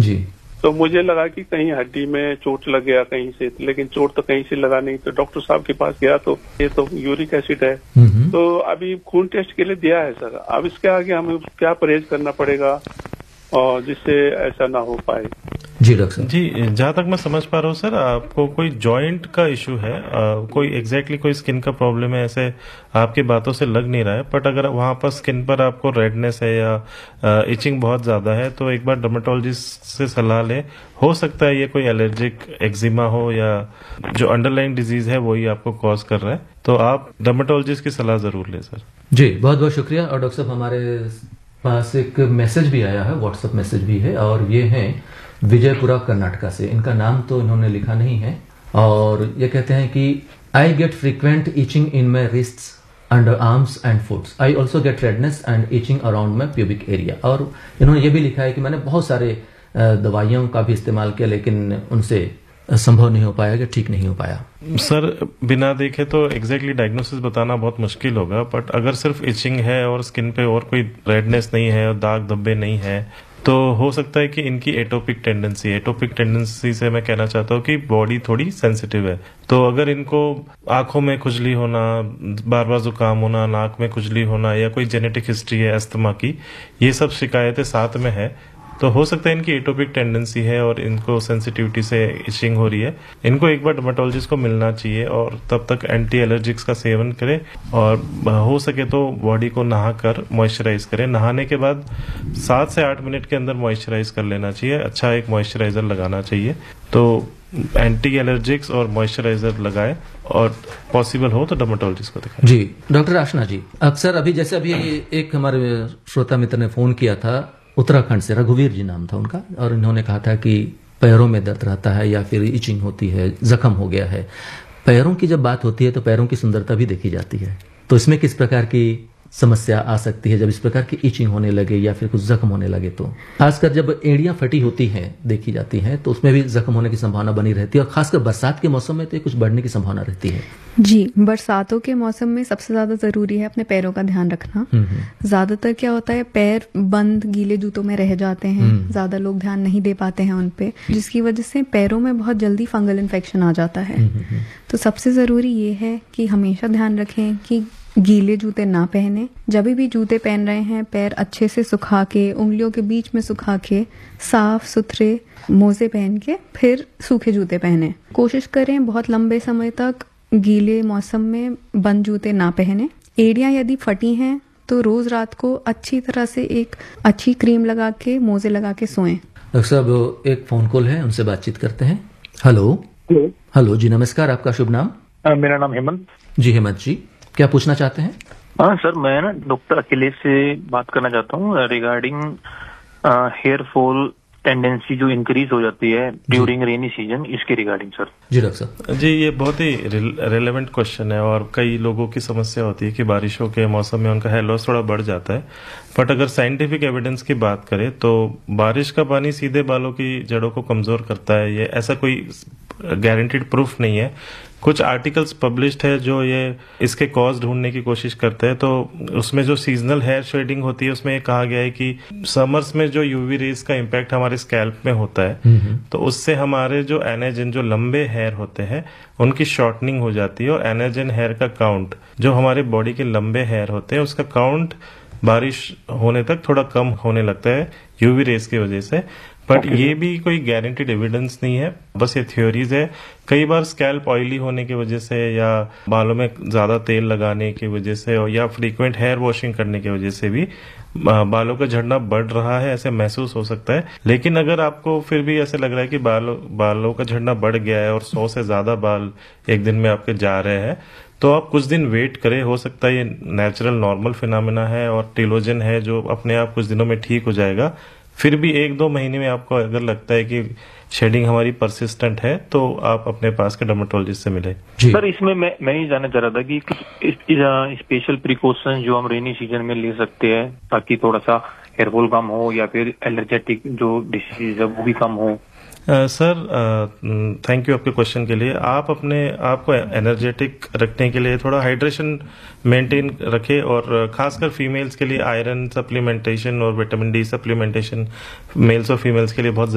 जी। तो मुझे लगा कि कहीं हड्डी में चोट लग गया कहीं से, लेकिन चोट तो कहीं से लगा नहीं। तो डॉक्टर साहब के पास गया तो ये तो यूरिक एसिड है, तो अभी खून टेस्ट के लिए दिया है सर। अब इसके आगे हमें क्या परहेज करना पड़ेगा और जिससे ऐसा ना हो पाए? जी डॉक्टर साहब। जी, जहाँ तक मैं समझ पा रहा हूँ सर, आपको कोई जॉइंट का इशू है, कोई एग्जैक्टली कोई स्किन का प्रॉब्लम है ऐसे आपकी बातों से लग नहीं रहा है। बट अगर वहाँ पर स्किन पर आपको रेडनेस है या इचिंग बहुत ज्यादा है तो एक बार डर्मेटोलॉजिस्ट से सलाह लें। हो सकता है ये कोई एलर्जिक एक्जिमा हो या जो अंडरलाइंग डिजीज है वही आपको कॉज कर रहा है, तो आप डर्मेटोलॉजिस्ट की सलाह जरूर लें सर। जी बहुत बहुत शुक्रिया। और डॉक्टर साहब हमारे पास एक मैसेज भी आया है, व्हाट्सएप मैसेज भी है, और ये है विजयपुरा कर्नाटका से। इनका नाम तो इन्होंने लिखा नहीं है और ये कहते हैं कि I get frequent etching in my रिस्ट्स, under arms and foots. I also get redness and itching around my pubic area. और इन्होंने ये भी लिखा है कि मैंने बहुत सारे दवाइयों का भी इस्तेमाल किया लेकिन उनसे संभव नहीं हो पाया, कि ठीक नहीं हो पाया। सर बिना देखे तो एग्जैक्टली डायग्नोसिस बताना बहुत मुश्किल होगा, बट अगर सिर्फ इचिंग है और स्किन पे और कोई रेडनेस नहीं है और दाग धब्बे नहीं है तो हो सकता है कि इनकी एटोपिक टेंडेंसी से मैं कहना चाहता हूँ कि बॉडी थोड़ी सेंसिटिव है। तो अगर इनको आंखों में खुजली होना, बार बार जुकाम होना, नाक में खुजली होना या कोई जेनेटिक हिस्ट्री है अस्थमा की, ये सब शिकायतें साथ में है तो हो सकता है इनकी एटोपिक टेंडेंसी है और इनको सेंसिटिविटी से इचिंग हो रही है। इनको एक बार डर्मेटोलॉजिस्ट को मिलना चाहिए और तब तक एंटी एलर्जिक्स का सेवन करें और हो सके तो बॉडी को नहाकर मॉइस्चराइज करें। नहाने के बाद 7 से 8 मिनट के अंदर मॉइस्चराइज कर लेना चाहिए, अच्छा एक मॉइस्चराइजर लगाना चाहिए। तो एंटी एलर्जिक्स और मॉइस्चराइजर लगाए और पॉसिबल हो तो डर्मेटोलॉजिस्ट को दिखाएं। जी डॉक्टर आशना जी, अक्सर अभी एक हमारे श्रोता मित्र ने फोन किया था उत्तराखंड से, रघुवीर जी नाम था उनका, और इन्होंने कहा था कि पैरों में दर्द रहता है या फिर इचिंग होती है, जख्म हो गया है। पैरों की जब बात होती है तो पैरों की सुंदरता भी देखी जाती है, तो इसमें किस प्रकार की समस्या आ सकती है जब इस प्रकार की इचिंग होने लगे या फिर कुछ जख्म होने लगे? तो खासकर जब एड़ियां फटी होती हैं देखी जाती हैं तो उसमें भी जख्म होने की संभावना बनी रहती है, और खासकर बरसात के मौसम में तो ये कुछ बढ़ने की संभावना रहती है। जी, बरसातों के मौसम में सबसे ज्यादा जरूरी है अपने पैरों का ध्यान रखना। ज्यादातर क्या होता है, पैर बंद गीले जूतों में रह जाते हैं, ज्यादा लोग ध्यान नहीं दे पाते हैं उन पे, जिसकी वजह से पैरों में बहुत जल्दी फंगल इन्फेक्शन आ जाता है। तो सबसे जरूरी ये है कि हमेशा ध्यान रखें कि गीले जूते ना पहने। जब भी जूते पहन रहे हैं पैर अच्छे से सुखा के, उंगलियों के बीच में सुखा के, साफ सुथरे मोजे पहन के फिर सूखे जूते पहने। कोशिश करें बहुत लंबे समय तक गीले मौसम में बंद जूते ना पहने। एड़ियां यदि फटी हैं तो रोज रात को अच्छी तरह से एक अच्छी क्रीम लगा के, मोजे लगा के सोएं। डॉक्टर साहब एक फोन कॉल है, उनसे बातचीत करते हैं। हेलो जी, नमस्कार, आपका शुभ नाम? मेरा नाम हेमंत। जी हेमंत जी, क्या पूछना चाहते हैं? हाँ सर, मैं ना डॉक्टर अखिलेश से बात करना चाहता हूँ रिगार्डिंग हेयर फॉल टेंडेंसी जो इंक्रीज हो जाती है ड्यूरिंग रेनी सीजन, इसके रिगार्डिंग सर। जी डॉक्टर साहब। जी, ये बहुत ही रेलेवेंट क्वेश्चन है और कई लोगों की समस्या होती है कि बारिशों के मौसम में उनका हेयर लॉस थोड़ा बढ़ जाता है। बट अगर साइंटिफिक एविडेंस की बात करें तो बारिश का पानी सीधे बालों की जड़ों को कमजोर करता है, ये ऐसा कोई गारंटीड प्रूफ नहीं है। कुछ आर्टिकल्स पब्लिश्ड है जो ये इसके कॉज ढूंढने की कोशिश करते हैं, तो उसमें जो सीजनल हेयर शेडिंग होती है उसमें ये कहा गया है कि समर्स में जो यूवी रेज का इम्पैक्ट हमारे स्कैल्प में होता है तो उससे हमारे जो एनाजन, जो लंबे हेयर होते हैं उनकी शॉर्टनिंग हो जाती है और एनाजन हेयर का काउंट, जो हमारे बॉडी के लंबे हेयर होते हैं उसका काउंट बारिश होने तक थोड़ा कम होने लगता है यूवी रेज की वजह से। बट ये भी कोई गारंटीड एविडेंस नहीं है, बस ये थ्योरीज है। कई बार स्कैल्प ऑयली होने की वजह से या बालों में ज्यादा तेल लगाने की वजह से और या फ्रीक्वेंट हेयर वॉशिंग करने की वजह से भी बालों का झड़ना बढ़ रहा है, ऐसे महसूस हो सकता है। लेकिन अगर आपको फिर भी ऐसे लग रहा है कि बालों का झड़ना बढ़ गया है और 100 से ज्यादा बाल एक दिन में आपके जा रहे हैं तो आप कुछ दिन वेट करें। हो सकता है ये नेचुरल नॉर्मल फिनोमेना है और टिलोजन है जो अपने आप कुछ दिनों में ठीक हो जाएगा। फिर भी 1-2 महीने में आपको अगर लगता है कि शेडिंग हमारी परसिस्टेंट है तो आप अपने पास के डर्मेटोलॉजिस्ट से मिले। सर इसमें मैं ये जानना चाह रहा था कि स्पेशल प्रिकॉशन जो हम रेनी सीजन में ले सकते हैं ताकि थोड़ा सा हेयरफॉल कम हो या फिर एलर्जेटिक जो डिसीज है वो भी कम हो। सर थैंक यू आपके क्वेश्चन के लिए। आप अपने आप को एनर्जेटिक रखने के लिए थोड़ा हाइड्रेशन मेंटेन रखें और खासकर फीमेल्स के लिए आयरन सप्लीमेंटेशन और विटामिन डी सप्लीमेंटेशन मेल्स और फीमेल्स के लिए बहुत